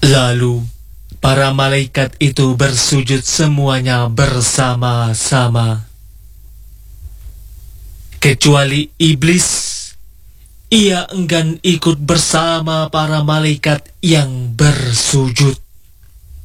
Lalu para malaikat itu bersujud semuanya bersama-sama. Kecuali iblis, ia enggan ikut bersama para malaikat yang bersujud.